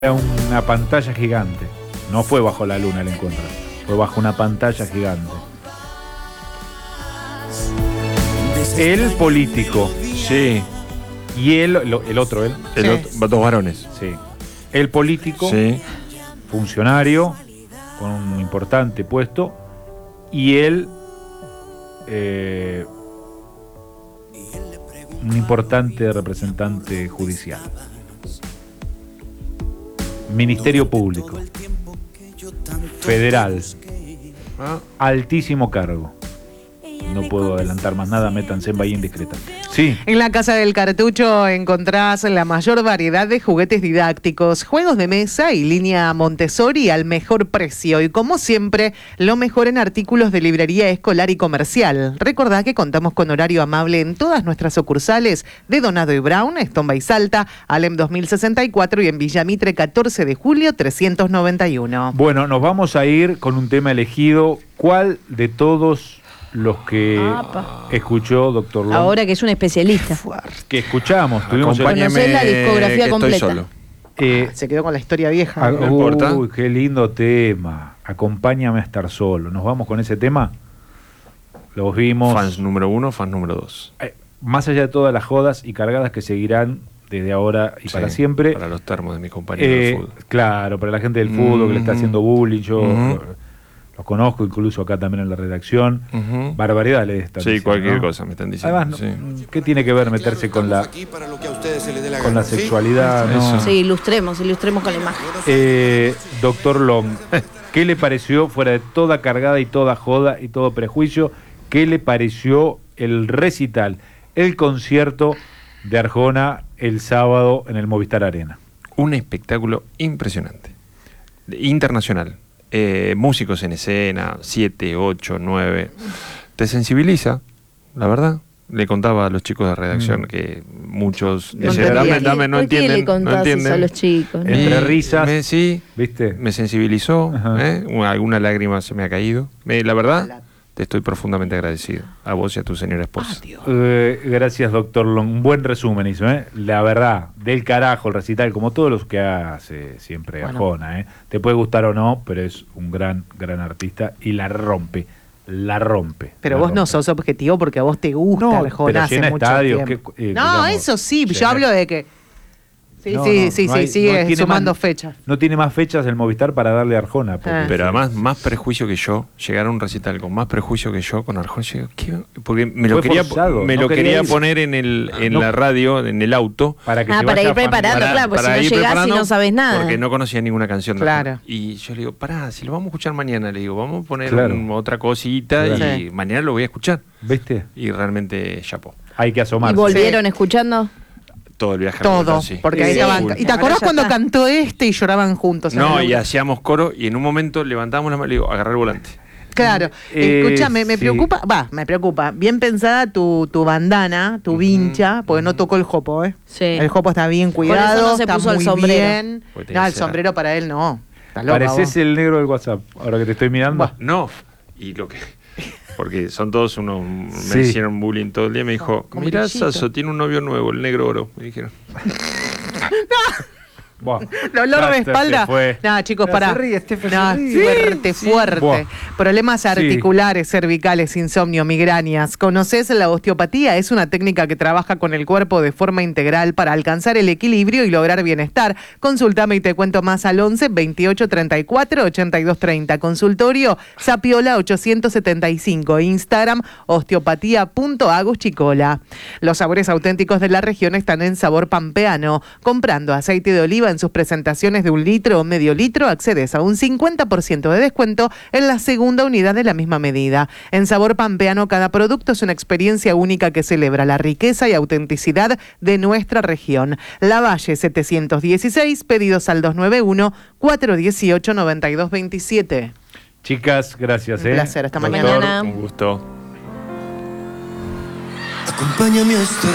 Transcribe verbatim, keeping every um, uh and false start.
Era una pantalla gigante. No fue bajo la luna el encuentro, fue bajo una pantalla gigante. El político. Sí. Y él, el otro, él. El Sí. otro, dos varones. Sí. El político, Sí. funcionario, con un importante puesto, y él, eh, un importante representante judicial. Ministerio Público. Federal. Ah. Altísimo cargo. No puedo adelantar más nada, métanse en Bahía Indiscreta. Sí. En la Casa del Cartucho encontrás la mayor variedad de juguetes didácticos, juegos de mesa y línea Montessori al mejor precio. Y como siempre, lo mejor en artículos de librería escolar y comercial. Recordá que contamos con horario amable en todas nuestras sucursales de Donado y Brown, Estomba y Salta, Alem dos mil sesenta y cuatro y en Villamitre catorce de julio trescientos noventa y uno. Bueno, nos vamos a ir con un tema elegido. ¿Cuál de todos los que Apa. escuchó doctor Long? Ahora que es un especialista. Que escuchamos, tuvimos el- Acompáñame, Conocés la discografía que estoy completa. solo. eh, Se quedó con la historia vieja. ah, no importa. Uy, qué lindo tema. Acompáñame a estar solo. ¿Nos vamos con ese tema? Los vimos. Fans número uno, fans número dos. Eh, más allá de todas las jodas y cargadas que seguirán desde ahora y Sí, para siempre. Para los termos de mis compañeros Eh, del fútbol. claro, para la gente del fútbol que le está Ujú. haciendo bullying, yo Ujú. eh, los conozco incluso acá también en la redacción. Ujú. Barbaridad le están Sí, diciendo, cualquier ¿no? cosa me están diciendo. Además, sí. no, ¿qué tiene que ver meterse con la con la sexualidad? Eso. ¿no? Sí, ilustremos, ilustremos con la imagen. Eh, doctor Long, ¿qué le pareció, fuera de toda cargada y toda joda y todo prejuicio, qué le pareció el recital, el concierto de Arjona el sábado en el Movistar Arena? Un espectáculo impresionante. Internacional. Eh, músicos en escena, siete, ocho, nueve. Te sensibiliza, la verdad. Le contaba a los chicos de redacción Mm. que muchos No decían, entendía. dame, dame, no ¿Por qué entienden. le contás no entienden. eso a los chicos? Eh, Entre Y risas. me- sí, ¿Viste? me sensibilizó. Ajá. ¿eh? Una- Alguna lágrima se me ha caído. Me- la verdad, te estoy profundamente agradecido. A vos y a tu señora esposa. Eh, gracias, doctor Long. Un buen resumen hizo, ¿eh? La verdad, del carajo el recital, como todos los que hace siempre Bueno. Arjona, ¿eh? Te puede gustar o no, pero es un gran, gran artista y la rompe, la rompe. Pero la vos no rompe. sos objetivo porque a vos te gusta No, Arjona pero hace llena mucho estadios, tiempo. que, eh, no, digamos, eso sí, yo llena- hablo de que... Sí, No, sí, no, sí, no sí, hay- sigue no tiene sumando más- fechas. No tiene más fechas el Movistar para darle a Arjona. porque- Ah. Pero además, más prejuicio que yo, llegar a un recital con más prejuicio que yo, con Arjona, yo digo, ¿qué? Porque me lo Fue quería, forzado, me no lo quería quería ir. poner en, el, en No. la radio, en el auto. Para que Ah, se para vaya ir preparando, fan- claro, pues si no ir llegás y preparando, no sabes nada. Porque no conocía ninguna canción. de Claro. Arjona. Y yo le digo, pará, si lo vamos a escuchar mañana, le digo, vamos a poner Claro. un- otra cosita Claro. y Sí. mañana lo voy a escuchar. ¿Viste? Y realmente chapó. Hay que asomarse. ¿Y volvieron escuchando? Todo el viaje. a Todo, Arjona, sí. porque ahí Sí. estaban... Full. ¿Y te Ahora acordás ya cuando está. cantó este y lloraban juntos? en No, el y auto? hacíamos coro y en un momento levantamos la mano y le digo, agarrar el volante. Claro, Eh, escúchame, me sí. preocupa, va, me preocupa. Bien pensada tu, tu bandana, tu vincha, porque no tocó el jopo, ¿eh? Sí. El jopo está bien Por eso cuidado, no se está puso el muy sombrero. bien. Porque tenía No, el cera. sombrero para él no. Está loca, Pareces vos. el negro del WhatsApp, ahora que te estoy mirando. Buah. No, y lo que. Porque son todos unos. Sí. Me hicieron bullying todo el día. Me dijo, Como mirá, brillito. Sasso, tiene un novio nuevo, el negro oro. Me dijeron. Buah. Dolor de Basta, espalda. se fue. No, chicos, No, pará. se ríe, Steffi, No, se ríe. fuerte, Sí, sí. fuerte. Buah. Problemas articulares, cervicales, insomnio, migrañas. ¿Conoces la osteopatía? Es una técnica que trabaja con el cuerpo de forma integral para alcanzar el equilibrio y lograr bienestar. Consultame y te cuento más al once, veintiocho, treinta y cuatro, ochenta y dos, treinta. Consultorio Sapiola ochocientos setenta y cinco. Instagram osteopatía.aguschicola. Los sabores auténticos de la región están en Sabor Pampeano. Comprando aceite de oliva en sus presentaciones de un litro o medio litro, accedes a un cincuenta por ciento de descuento en la segunda unidad de la misma medida. En Sabor Pampeano, cada producto es una experiencia única que celebra la riqueza y autenticidad de nuestra región. La Valle setecientos dieciséis, pedidos al dos nueve uno, cuatro uno ocho, nueve dos dos siete. Chicas, gracias. Un ¿eh? placer, hasta Doctor, mañana. Un gusto. Acompáñame a estar